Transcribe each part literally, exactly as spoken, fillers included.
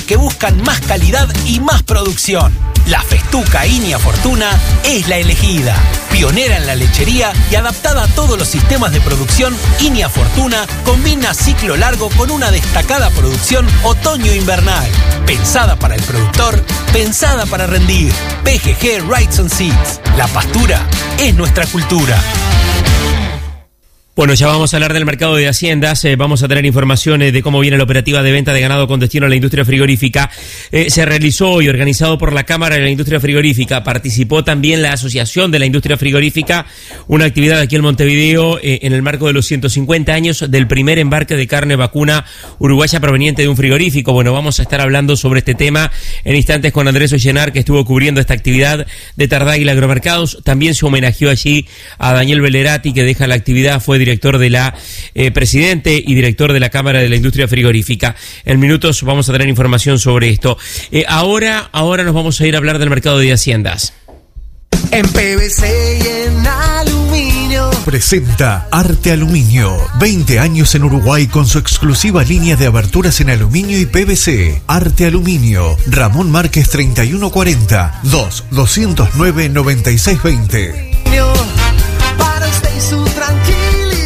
que buscan más calidad y más producción. La festuca Inia Fortuna es la elegida. Pionera en la lechería y adaptada a todos los sistemas de producción, Inia Fortuna combina ciclo largo con una destacada producción otoño-invernal. Pensada para el productor, pensada para rendir. P G G Rights and Seeds. La pastura es nuestra cultura. Bueno, ya vamos a hablar del mercado de haciendas, eh, vamos a tener informaciones de cómo viene la operativa de venta de ganado con destino a la industria frigorífica. Eh, se realizó hoy, organizado por la Cámara de la Industria Frigorífica, participó también la Asociación de la Industria Frigorífica, una actividad aquí en Montevideo eh, en el marco de los ciento cincuenta años del primer embarque de carne vacuna uruguaya proveniente de un frigorífico. Bueno, vamos a estar hablando sobre este tema en instantes con Andrés Ollenar, que estuvo cubriendo esta actividad de Tardáguila Agromercados. También se homenajeó allí a Daniel Velerati, que deja la actividad, fue director director de la eh, presidente y director de la Cámara de la Industria Frigorífica. En minutos vamos a tener información sobre esto. Eh, ahora, ahora nos vamos a ir a hablar del mercado de haciendas. En P V C y en aluminio. Presenta Arte Aluminio. veinte años en Uruguay con su exclusiva línea de aberturas en aluminio y P V C. Arte Aluminio. Ramón Márquez treinta y uno cuarenta. dos doscientos nueve noventa y seis veinte. Para usted y su tranquilidad.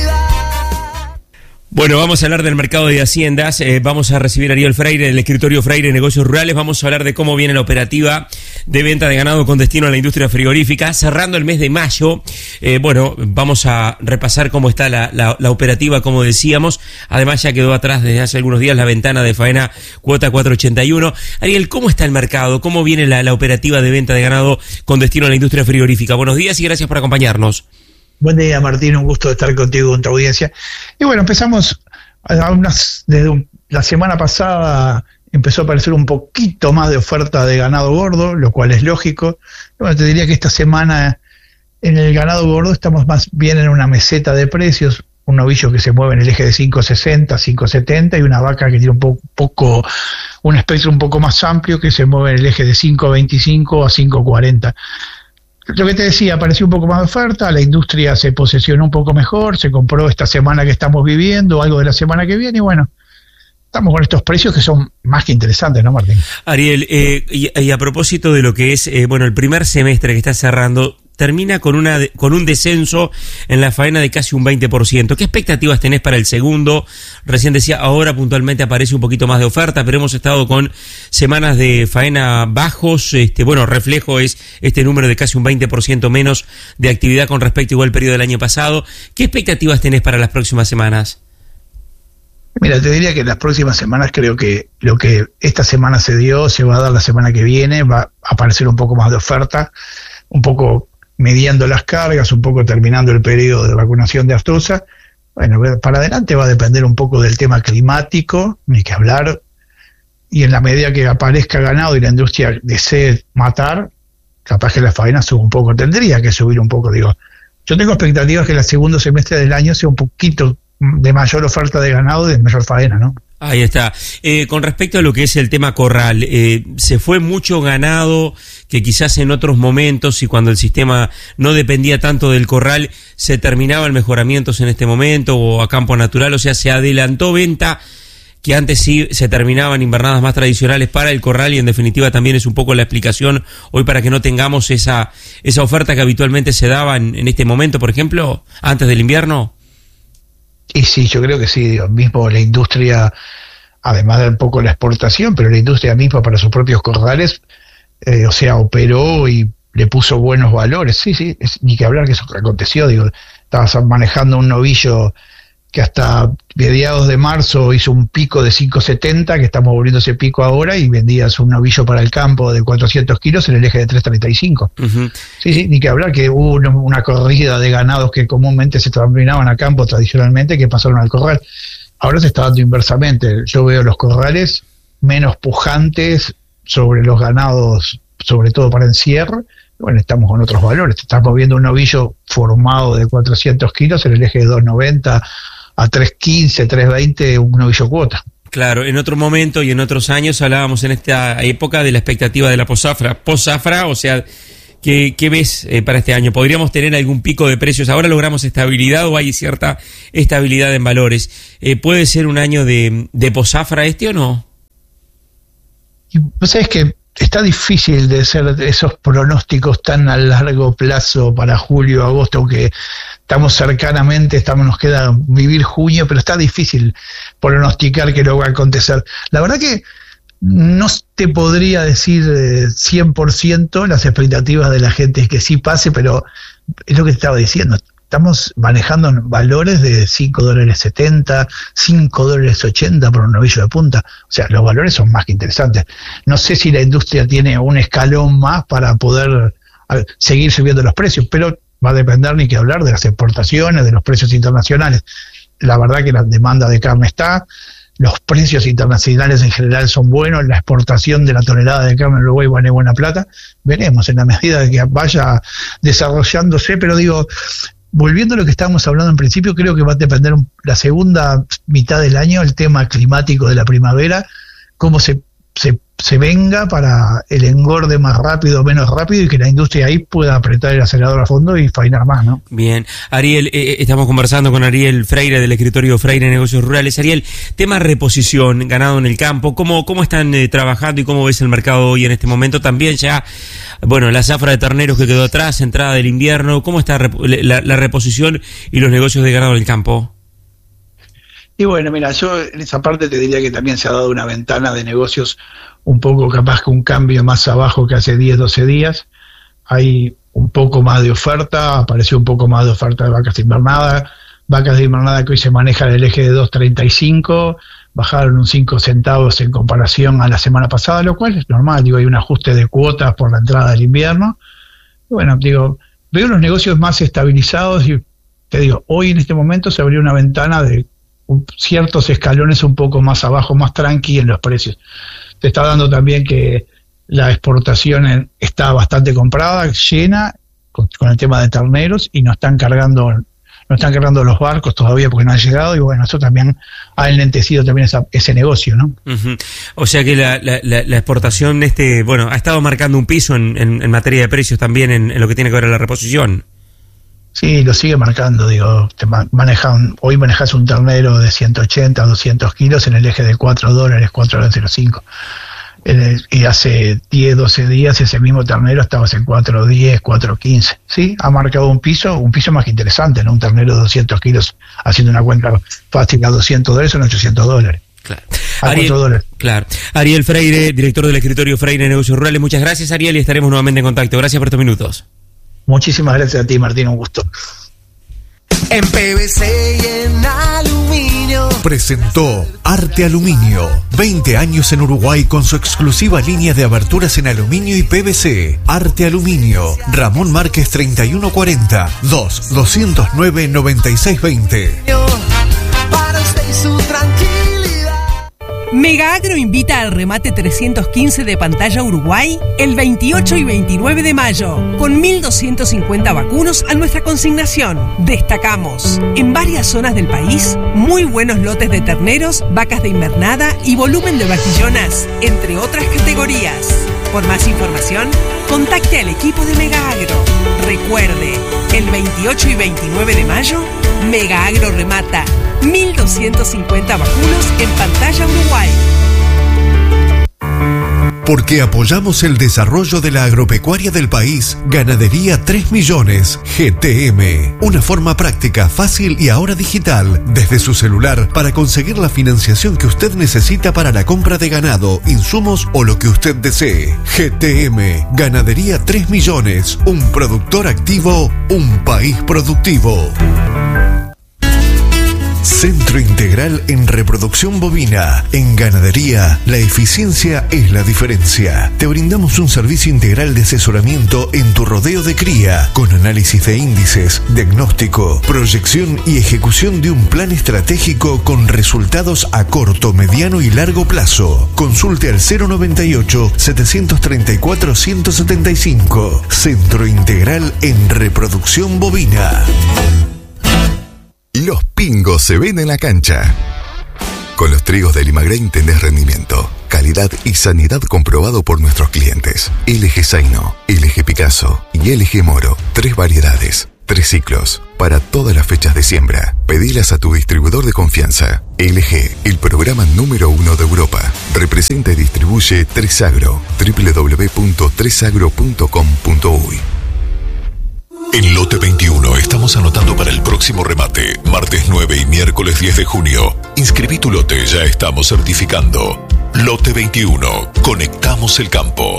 Bueno, vamos a hablar del mercado de haciendas, eh, vamos a recibir a Ariel Freire del escritorio Freire Negocios Rurales, vamos a hablar de cómo viene la operativa de venta de ganado con destino a la industria frigorífica, cerrando el mes de mayo. Eh, bueno, vamos a repasar cómo está la, la, la operativa, como decíamos. Además, ya quedó atrás desde hace algunos días la ventana de faena cuota cuatrocientos ochenta y uno. Ariel, ¿cómo está el mercado? ¿Cómo viene la, la operativa de venta de ganado con destino a la industria frigorífica? Buenos días y gracias por acompañarnos. Buen día, Martín, un gusto estar contigo, con tu audiencia. Y bueno, empezamos, a unas, desde un, la semana pasada empezó a aparecer un poquito más de oferta de ganado gordo, lo cual es lógico. Bueno, te diría que esta semana en el ganado gordo estamos más bien en una meseta de precios, un novillo que se mueve en el eje de cinco sesenta, cinco setenta y una vaca que tiene un poco, poco un espectro un poco más amplio que se mueve en el eje de cinco veinticinco a cinco cuarenta. Lo que te decía, apareció un poco más de oferta, la industria se posesionó un poco mejor, se compró esta semana que estamos viviendo, algo de la semana que viene, y bueno, estamos con estos precios que son más que interesantes, ¿no, Martín? Ariel, eh, y, y a propósito de lo que es, eh, bueno, el primer semestre que está cerrando, termina con una con un descenso en la faena de casi un veinte por ciento. ¿Qué expectativas tenés para el segundo? Recién decía, ahora puntualmente aparece un poquito más de oferta, pero hemos estado con semanas de faena bajos. Este, bueno, reflejo es este número de casi un veinte por ciento menos de actividad con respecto igual al periodo del año pasado. ¿Qué expectativas tenés para las próximas semanas? Mira, te diría que en las próximas semanas creo que lo que esta semana se dio se va a dar la semana que viene, va a aparecer un poco más de oferta, un poco mediando las cargas, un poco terminando el periodo de vacunación de aftosa. Bueno, para adelante va a depender un poco del tema climático, ni que hablar, y en la medida que aparezca ganado y la industria desee matar, capaz que la faena sube un poco, tendría que subir un poco, digo. Yo tengo expectativas que el segundo semestre del año sea un poquito de mayor oferta de ganado, de mayor faena, ¿no? Ahí está. Eh, con respecto a lo que es el tema corral, eh, se fue mucho ganado que quizás en otros momentos y cuando el sistema no dependía tanto del corral, se terminaban mejoramientos en este momento o a campo natural, o sea, se adelantó venta que antes sí se terminaban invernadas más tradicionales para el corral y en definitiva también es un poco la explicación hoy para que no tengamos esa, esa oferta que habitualmente se daba en, en este momento, por ejemplo, antes del invierno. Y sí, yo creo que sí, digo, mismo la industria, además de un poco la exportación, pero la industria misma para sus propios corrales, eh, o sea, operó y le puso buenos valores. Sí, sí, es, ni que hablar que eso aconteció, digo, estabas manejando un novillo que hasta mediados de marzo hizo un pico de cinco setenta, que estamos volviendo ese pico ahora, y vendías un novillo para el campo de cuatrocientos kilos en el eje de tres treinta y cinco. Uh-huh. Sí, sí, ni que hablar que hubo una, una corrida de ganados que comúnmente se terminaban a campo tradicionalmente, que pasaron al corral. Ahora se está dando inversamente. Yo veo los corrales menos pujantes sobre los ganados, sobre todo para encierro. Bueno, estamos con otros valores. Estamos viendo un novillo formado de cuatrocientos kilos en el eje de dos noventa a tres quince, tres veinte, un novillo cuota. Claro, en otro momento y en otros años hablábamos en esta época de la expectativa de la posafra. Posafra, o sea, ¿qué, qué ves eh, para este año? ¿Podríamos tener algún pico de precios? ¿Ahora logramos estabilidad o hay cierta estabilidad en valores? Eh, ¿Puede ser un año de, de posafra este o no? Y vos sabés que está difícil de hacer esos pronósticos tan a largo plazo para julio, agosto, aunque estamos cercanamente, estamos, nos queda vivir junio, pero está difícil pronosticar que lo va a acontecer. La verdad que no te podría decir eh, cien por ciento las expectativas de la gente es que sí pase, pero es lo que te estaba diciendo. Estamos manejando valores de cinco dólares setenta, cinco dólares ochenta por un novillo de punta. O sea, los valores son más que interesantes. No sé si la industria tiene un escalón más para poder a, seguir subiendo los precios, pero va a depender ni que hablar de las exportaciones, de los precios internacionales. La verdad que la demanda de carne está, los precios internacionales en general son buenos, la exportación de la tonelada de carne en Uruguay vale buena plata. Veremos en la medida de que vaya desarrollándose, pero digo, volviendo a lo que estábamos hablando en principio, creo que va a depender un, la segunda mitad del año, el tema climático de la primavera, cómo se, se, se venga para el engorde más rápido o menos rápido y que la industria ahí pueda apretar el acelerador a fondo y faenar más, ¿no? Bien. Ariel, eh, estamos conversando con Ariel Freire del escritorio Freire Negocios Rurales. Ariel, tema reposición, ganado en el campo, ¿cómo, cómo están eh, trabajando y cómo ves el mercado hoy en este momento? También ya, bueno, la zafra de terneros que quedó atrás, entrada del invierno, ¿cómo está la, la reposición y los negocios de ganado en el campo? Y bueno, mira, yo en esa parte te diría que también se ha dado una ventana de negocios un poco capaz que un cambio más abajo que hace diez, doce días. Hay un poco más de oferta, apareció un poco más de oferta de vacas de invernada, vacas de invernada que hoy se manejan en el eje de dos treinta y cinco, bajaron un cinco centavos en comparación a la semana pasada, lo cual es normal, digo, hay un ajuste de cuotas por la entrada del invierno. Y bueno, digo, veo los negocios más estabilizados y te digo, hoy en este momento se abrió una ventana de ciertos escalones un poco más abajo, más tranqui en los precios. Te está dando también que la exportación está bastante comprada, llena, con, con el tema de terneros, y no están cargando no están cargando los barcos todavía porque no han llegado, y bueno, eso también ha enlentecido también esa, ese negocio, ¿no? Uh-huh. O sea que la, la, la exportación, este bueno, ha estado marcando un piso en, en, en materia de precios también en, en lo que tiene que ver a la reposición. Sí, lo sigue marcando, digo, te manejan, hoy manejas un ternero de ciento ochenta, doscientos kilos en el eje de cuatro dólares, cuatro dólares cero cinco. Y hace diez, doce días ese mismo ternero estaba en cuatro diez, cuatro quince. Sí, ha marcado un piso, un piso más que interesante, ¿no? Un ternero de doscientos kilos, haciendo una cuenta fácil a doscientos dólares, son ochocientos dólares. Claro. Ariel, claro. Ariel Freire, director del escritorio Freire Negocios Rurales. Muchas gracias, Ariel, y estaremos nuevamente en contacto. Gracias por estos minutos. Muchísimas gracias a ti, Martín, un gusto. En P V C y en aluminio. Presentó Arte Aluminio. veinte años en Uruguay con su exclusiva línea de aberturas en aluminio y P V C. Arte Aluminio. Ramón Márquez treinta y uno cuarenta. dos, doscientos nueve, noventa y seis veinte. Para usted y su tranquilidad. Mega Agro invita al remate trescientos quince de Pantalla Uruguay el veintiocho y veintinueve de mayo, con mil doscientos cincuenta vacunos a nuestra consignación. Destacamos, en varias zonas del país, muy buenos lotes de terneros, vacas de invernada y volumen de vaquillonas, entre otras categorías. Por más información, contacte al equipo de Mega Agro. Recuerde, el veintiocho y veintinueve de mayo, Mega Agro remata mil doscientos cincuenta vacunos en Pantalla Uruguay. Porque apoyamos el desarrollo de la agropecuaria del país, Ganadería tres millones, G T M. Una forma práctica, fácil y ahora digital, desde su celular, para conseguir la financiación que usted necesita para la compra de ganado, insumos o lo que usted desee. G T M, Ganadería tres millones, un productor activo, un país productivo. Centro Integral en Reproducción Bovina. En ganadería, la eficiencia es la diferencia. Te brindamos un servicio integral de asesoramiento en tu rodeo de cría, con análisis de índices, diagnóstico, proyección y ejecución de un plan estratégico con resultados a corto, mediano y largo plazo. Consulte al cero noventa y ocho, setecientos treinta y cuatro, ciento setenta y cinco. Centro Integral en Reproducción Bovina. Los pingos se ven en la cancha. Con los trigos de Limagrain tenés rendimiento, calidad y sanidad comprobado por nuestros clientes. L G Zaino, L G Picasso y L G Moro. Tres variedades. Tres ciclos, para todas las fechas de siembra. Pedilas a tu distribuidor de confianza. L G, el programa número uno de Europa. Representa y distribuye tres agro. doble u doble u doble u punto tres agro punto com punto uy. En Lote veintiuno estamos anotando para el próximo remate, martes nueve y miércoles diez de junio. Inscribí tu lote, ya estamos certificando. Lote veintiuno, conectamos el campo.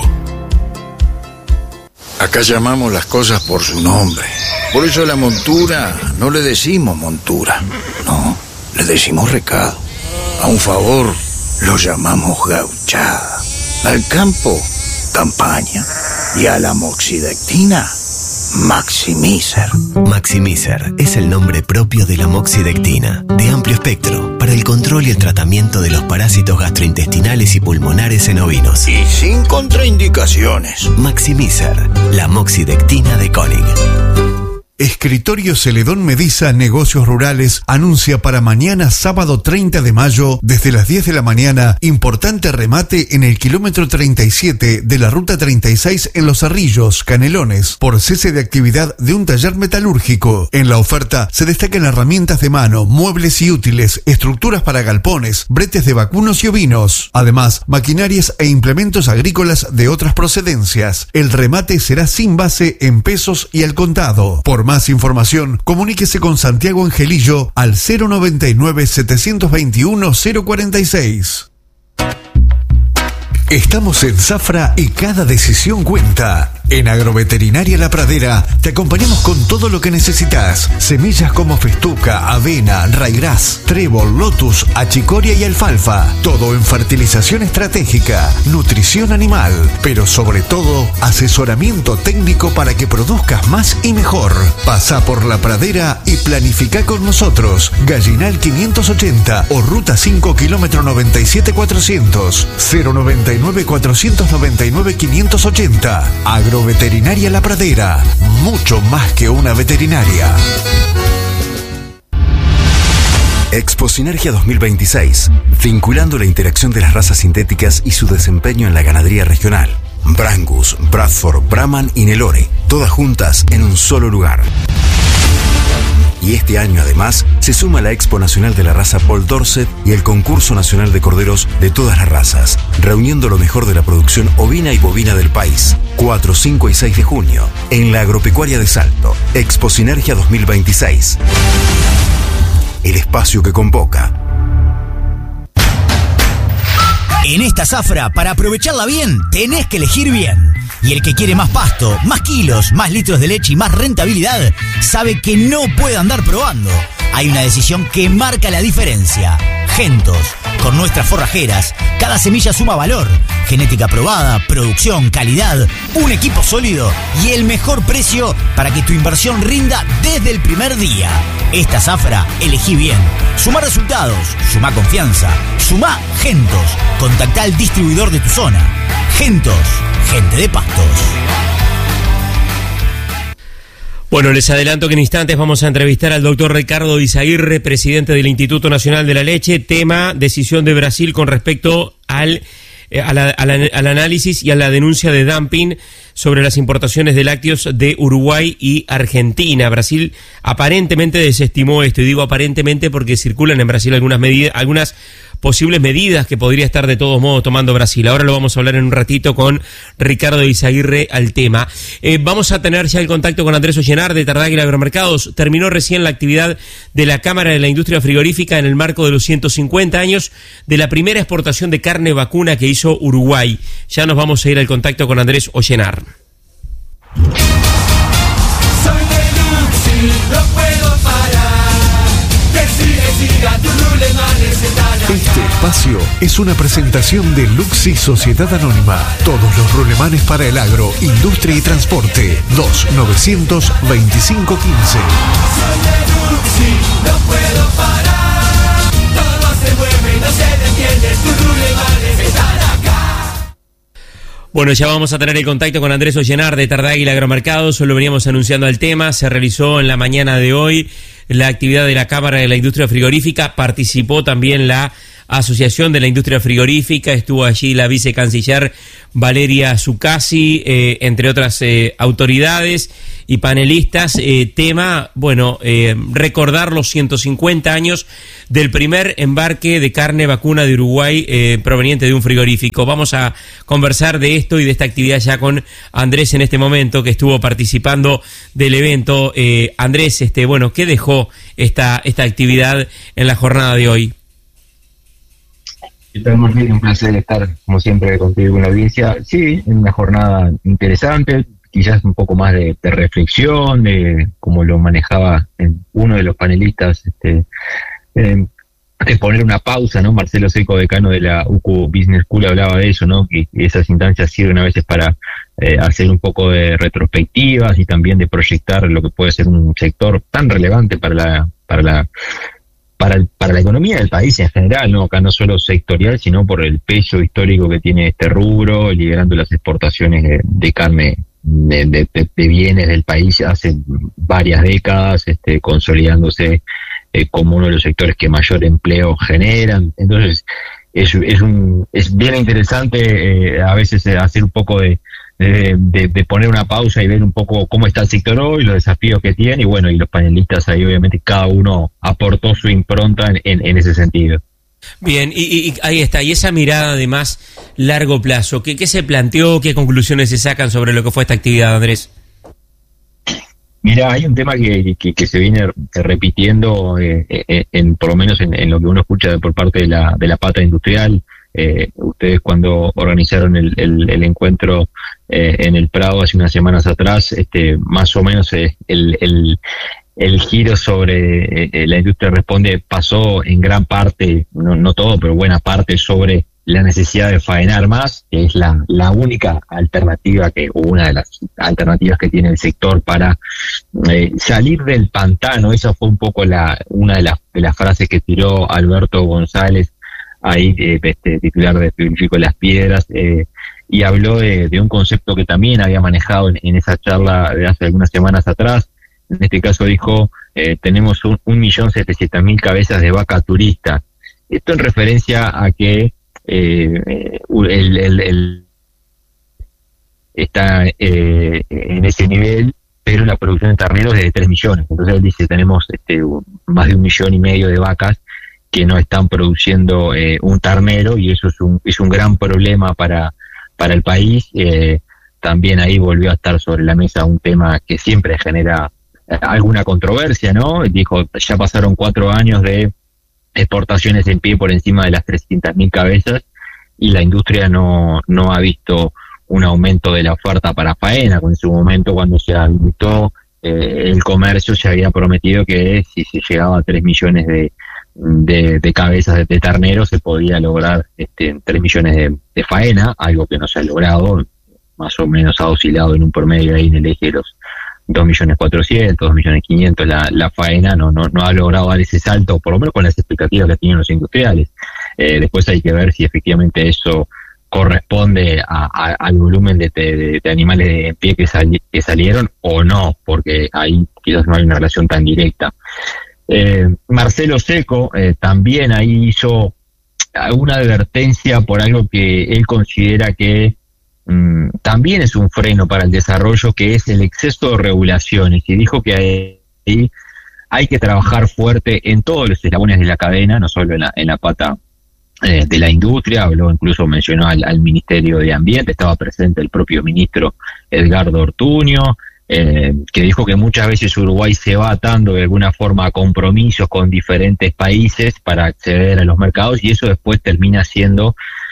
Acá llamamos las cosas por su nombre. Por eso a la montura no le decimos montura, no, le decimos recado. A un favor lo llamamos gauchada. Al campo, campaña. Y a la moxidectina, Maximizer. Maximizer es el nombre propio de la moxidectina, de amplio espectro, para el control y el tratamiento de los parásitos gastrointestinales y pulmonares en ovinos. Y sin contraindicaciones. Maximizer, la moxidectina de Koenig. Escritorio Celedón Mediza Negocios Rurales anuncia para mañana sábado treinta de mayo desde las diez de la mañana importante remate en el kilómetro treinta y siete de la ruta treinta y seis en Los Cerrillos, Canelones, por cese de actividad de un taller metalúrgico. En la oferta se destacan herramientas de mano, muebles y útiles, estructuras para galpones, bretes de vacunos y ovinos. Además, maquinarias e implementos agrícolas de otras procedencias. El remate será sin base en pesos y al contado. Por más información, comuníquese con Santiago Angelillo al cero noventa y nueve, setecientos veintiuno, cero cuarenta y seis. Estamos en Zafra y cada decisión cuenta. En Agroveterinaria La Pradera te acompañamos con todo lo que necesitas. Semillas como festuca, avena, raigras, trébol, lotus, achicoria y alfalfa. Todo en fertilización estratégica, nutrición animal, pero sobre todo asesoramiento técnico para que produzcas más y mejor. Pasá por La Pradera y planifica con nosotros. Gallinal quinientos ochenta o Ruta cinco, kilómetro noventa y siete cuatrocientos, cero noventa y nueve, cuatrocientos noventa y nueve, quinientos ochenta. Agroveterinaria La Pradera, mucho más que una veterinaria. Expo Sinergia dos mil veintiséis, vinculando la interacción de las razas sintéticas y su desempeño en la ganadería regional. Brangus, Bradford, Brahman y Nelore, todas juntas en un solo lugar. Y este año además se suma la Expo Nacional de la Raza Paul Dorset y el Concurso Nacional de Corderos de todas las razas, reuniendo lo mejor de la producción ovina y bovina del país. cuatro, cinco y seis de junio, en la Agropecuaria de Salto, Expo Sinergia dos mil veintiséis. El espacio que convoca. En esta zafra, para aprovecharla bien, tenés que elegir bien. Y el que quiere más pasto, más kilos, más litros de leche y más rentabilidad, sabe que no puede andar probando. Hay una decisión que marca la diferencia. Gentos. Con nuestras forrajeras, cada semilla suma valor. Genética probada, producción, calidad, un equipo sólido y el mejor precio para que tu inversión rinda desde el primer día. Esta zafra, elegí bien. Suma resultados, suma confianza, suma Gentos. Contactá al distribuidor de tu zona. Gentos, gente de pastos. Bueno, les adelanto que en instantes vamos a entrevistar al doctor Ricardo Izaguirre, presidente del Instituto Nacional de la Leche. Tema, decisión de Brasil con respecto al, eh, a la, a la, al análisis y a la denuncia de dumping sobre las importaciones de lácteos de Uruguay y Argentina. Brasil aparentemente desestimó esto, y digo aparentemente porque circulan en Brasil algunas medidas, algunas posibles medidas que podría estar de todos modos tomando Brasil. Ahora lo vamos a hablar en un ratito con Ricardo Izaguirre al tema. Eh, vamos a tener ya el contacto con Andrés Ollenar de Tardáguila Agromercados. Terminó recién la actividad de la Cámara de la Industria Frigorífica en el marco de los ciento cincuenta años de la primera exportación de carne vacuna que hizo Uruguay. Ya nos vamos a ir al contacto con Andrés Ollenar. Soy de Luxi, no puedo parar. Que sigue, siga, tu rulemanes están acá. Este espacio es una presentación de Luxi Sociedad Anónima. Todos los rulemanes para el agro, industria y transporte. dos novecientos veinticinco quince. Soy de Luxi, no puedo parar. Todo se mueve y no se detiene. Tus rulemanes están acá. Bueno, ya vamos a tener el contacto con Andrés Ollenar de Tardáguila Agromercados. Lo veníamos anunciando el tema. Se realizó en la mañana de hoy la actividad de la Cámara de la Industria Frigorífica. Participó también la Asociación de la Industria Frigorífica, estuvo allí la vicecanciller Valeria Zuccasi, eh, entre otras eh, autoridades y panelistas. Eh, tema, bueno, eh, recordar los ciento cincuenta años del primer embarque de carne vacuna de Uruguay eh, proveniente de un frigorífico. Vamos a conversar de esto y de esta actividad ya con Andrés en este momento, que estuvo participando del evento. Eh, Andrés, este, bueno, ¿qué dejó esta, esta actividad en la jornada de hoy? Un placer estar, como siempre, contigo con la audiencia. Sí, en una jornada interesante, quizás un poco más de, de reflexión, de cómo lo manejaba en uno de los panelistas, este, eh, de poner una pausa, ¿no? Marcelo Seco, decano de la U C U Business School, hablaba de eso, ¿no? Que esas instancias sirven a veces para eh, hacer un poco de retrospectivas y también de proyectar lo que puede ser un sector tan relevante para la para la para el, para la economía del país en general, ¿no? Acá no solo sectorial, sino por el peso histórico que tiene este rubro, liderando las exportaciones de, de carne de, de, de, de bienes del país hace varias décadas, este, consolidándose eh, como uno de los sectores que mayor empleo generan. Entonces, es, es, un, es bien interesante eh, a veces eh, hacer un poco de De, de, de poner una pausa y ver un poco cómo está el sector hoy, los desafíos que tiene, y bueno, y los panelistas ahí obviamente cada uno aportó su impronta en, en, en ese sentido. Bien, y, y, y ahí está, y esa mirada de más largo plazo, ¿qué, qué se planteó, qué conclusiones se sacan sobre lo que fue esta actividad, Andrés? Mira, hay un tema que, que, que se viene repitiendo, eh, eh, en, por lo menos en, en lo que uno escucha por parte de la, de la pata industrial. Eh, ustedes cuando organizaron el, el, el encuentro eh, en el Prado hace unas semanas atrás, este, más o menos eh, el, el, el giro sobre eh, la industria responde pasó en gran parte, no, no todo, pero buena parte sobre la necesidad de faenar más, que es la, la única alternativa que, o una de las alternativas que tiene el sector para eh, salir del pantano. Esa fue un poco la, una de las, de las frases que tiró Alberto González, ahí eh, este, titular de Frigorífico Las Piedras, eh, y habló de, de un concepto que también había manejado en, en esa charla de hace algunas semanas atrás. En este caso dijo, eh, tenemos un, un millón setecientas mil cabezas de vaca turista. Esto en referencia a que eh, el, el, el está eh, en ese nivel, pero la producción de terneros es de tres millones. Entonces él dice, tenemos este, más de un millón y medio de vacas que no están produciendo eh, un ternero, y eso es un, es un gran problema para, para el país. Eh, también ahí volvió a estar sobre la mesa un tema que siempre genera eh, alguna controversia, ¿no? Dijo, ya pasaron cuatro años de exportaciones en pie por encima de las trescientas mil cabezas y la industria no, no ha visto un aumento de la oferta para faena. En su momento, cuando se habilitó eh, el comercio, se había prometido que si se llegaba a tres millones de De, de cabezas de, de ternero se podía lograr este, tres millones de, de faena, algo que no se ha logrado, más o menos ha oscilado en un promedio ahí en el eje de los dos millones cuatrocientos, dos millones quinientos, la, la faena no, no, no ha logrado dar ese salto, por lo menos con las expectativas que tienen los industriales. Eh, después hay que ver si efectivamente eso corresponde a, a, al volumen de, de, de animales de pie que, sali, que salieron o no, porque ahí quizás no hay una relación tan directa. Eh, Marcelo Seco eh, también ahí hizo alguna advertencia por algo que él considera que mmm, también es un freno para el desarrollo, que es el exceso de regulaciones, y dijo que ahí hay que trabajar fuerte en todos los eslabones de la cadena, no solo en la, en la pata eh, de la industria. Habló, incluso mencionó al, al Ministerio de Ambiente, estaba presente el propio ministro Edgardo Ortuño, Eh, que dijo que muchas veces Uruguay se va atando de alguna forma a compromisos con diferentes países para acceder a los mercados, y eso después termina siendo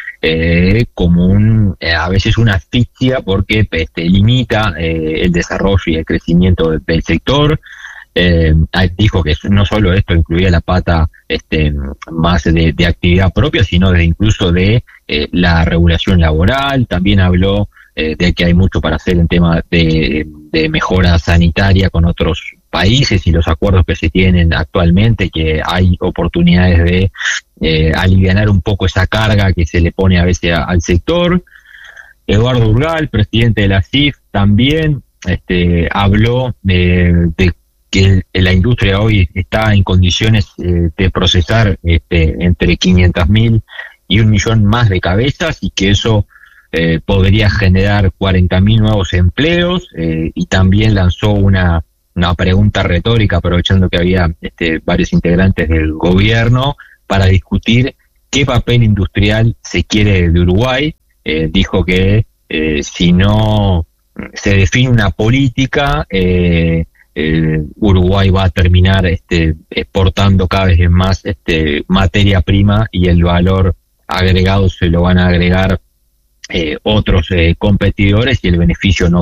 eh, como un, eh, a veces una asfixia, porque este, limita eh, el desarrollo y el crecimiento de, del sector. Eh, dijo que no solo esto incluía la pata este, más de, de actividad propia, sino de incluso de eh, la regulación laboral. También habló eh, de que hay mucho para hacer en tema de, de mejora sanitaria con otros países y los acuerdos que se tienen actualmente, que hay oportunidades de eh, alivianar un poco esa carga que se le pone a veces a, al sector. Eduardo Urgal, presidente de la C I F, también este, habló de, de que la industria hoy está en condiciones eh, de procesar este, entre quinientos mil y un millón más de cabezas, y que eso eh, podría generar cuarenta mil nuevos empleos, eh, y también lanzó una, una pregunta retórica, aprovechando que había este, varios integrantes del gobierno, para discutir qué papel industrial se quiere de Uruguay. Eh, dijo que eh, si no se define una política, eh, eh, Uruguay va a terminar este, exportando cada vez más este, materia prima, y el valor agregado se lo van a agregar eh, otros eh, competidores, y el beneficio no